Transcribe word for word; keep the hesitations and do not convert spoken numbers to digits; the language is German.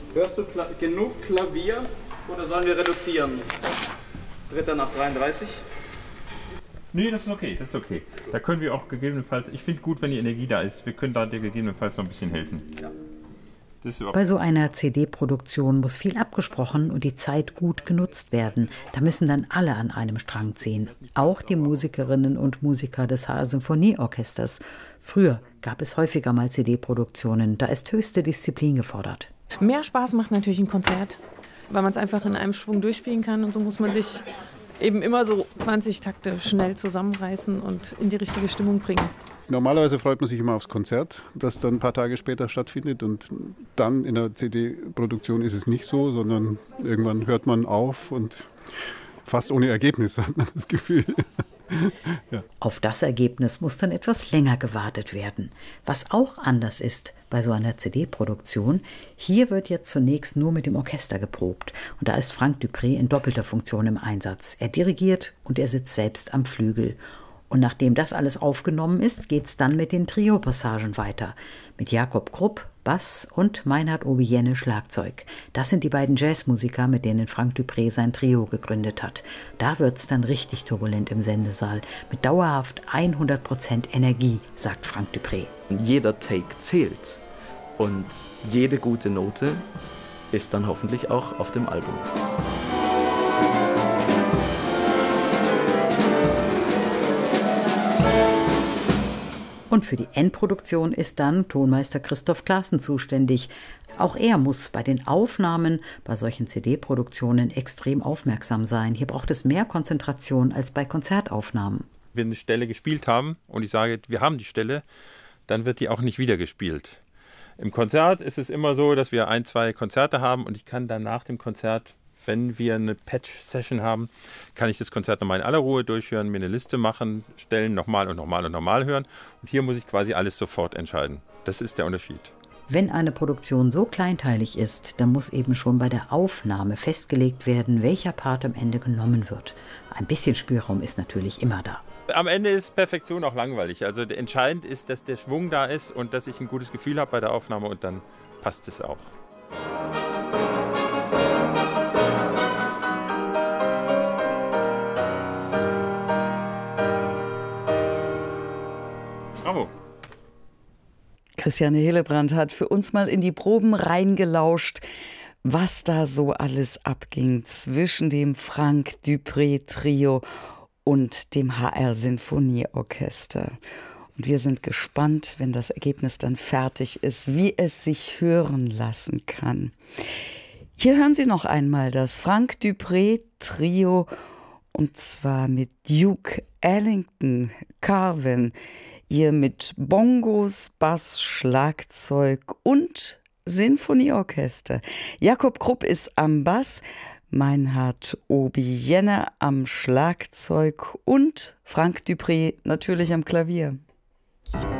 Hörst du Kla- genug Klavier oder sollen wir reduzieren? Dritter nach dreiunddreißig. Nee, das ist okay, das ist okay. Da können wir auch gegebenenfalls, ich finde gut, wenn die Energie da ist, wir können da dir gegebenenfalls noch ein bisschen helfen. Ja. Das ist Bei so einer C D-Produktion muss viel abgesprochen und die Zeit gut genutzt werden. Da müssen dann alle an einem Strang ziehen. Auch die Musikerinnen und Musiker des H R Sinfonieorchesters. Früher gab es häufiger mal C D-Produktionen. Da ist höchste Disziplin gefordert. Mehr Spaß macht natürlich ein Konzert, weil man es einfach in einem Schwung durchspielen kann. Und so muss man sich eben immer so zwanzig Takte schnell zusammenreißen und in die richtige Stimmung bringen. Normalerweise freut man sich immer aufs Konzert, das dann ein paar Tage später stattfindet. Und dann in der C D-Produktion ist es nicht so, sondern irgendwann hört man auf und fast ohne Ergebnis hat man das Gefühl. Ja. Auf das Ergebnis muss dann etwas länger gewartet werden. Was auch anders ist bei so einer C D-Produktion, hier wird jetzt zunächst nur mit dem Orchester geprobt. Und da ist Frank Dupré in doppelter Funktion im Einsatz. Er dirigiert und er sitzt selbst am Flügel. Und nachdem das alles aufgenommen ist, geht's dann mit den Trio-Passagen weiter. Mit Jakob Krupp, Bass und Meinhard Obiene, Schlagzeug. Das sind die beiden Jazzmusiker, mit denen Frank Dupré sein Trio gegründet hat. Da wird's dann richtig turbulent im Sendesaal. Mit dauerhaft hundert Prozent Energie, sagt Frank Dupré. Jeder Take zählt. Und jede gute Note ist dann hoffentlich auch auf dem Album. Und für die Endproduktion ist dann Tonmeister Christoph Klaassen zuständig. Auch er muss bei den Aufnahmen bei solchen C D-Produktionen extrem aufmerksam sein. Hier braucht es mehr Konzentration als bei Konzertaufnahmen. Wenn wir eine Stelle gespielt haben und ich sage, wir haben die Stelle, dann wird die auch nicht wieder gespielt. Im Konzert ist es immer so, dass wir ein, zwei Konzerte haben und ich kann dann nach dem Konzert, wenn wir eine Patch-Session haben, kann ich das Konzert nochmal in aller Ruhe durchhören, mir eine Liste machen, stellen, nochmal und nochmal und nochmal hören. Und hier muss ich quasi alles sofort entscheiden. Das ist der Unterschied. Wenn eine Produktion so kleinteilig ist, dann muss eben schon bei der Aufnahme festgelegt werden, welcher Part am Ende genommen wird. Ein bisschen Spielraum ist natürlich immer da. Am Ende ist Perfektion auch langweilig. Also entscheidend ist, dass der Schwung da ist und dass ich ein gutes Gefühl habe bei der Aufnahme und dann passt es auch. Bravo. Christiane Hillebrand hat für uns mal in die Proben reingelauscht, was da so alles abging zwischen dem Frank Dupré Trio und dem H R Sinfonieorchester. Und wir sind gespannt, wenn das Ergebnis dann fertig ist, wie es sich hören lassen kann. Hier hören Sie noch einmal das Frank Dupré Trio, und zwar mit Duke Ellington Carvin, ihr mit Bongos, Bass, Schlagzeug und Sinfonieorchester. Jakob Krupp ist am Bass, Meinhard Obiene am Schlagzeug und Frank Dupré natürlich am Klavier.